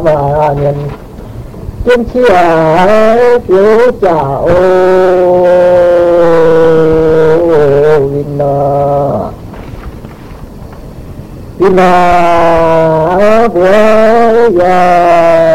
mà nhìn trên chia chiếu chào Vina với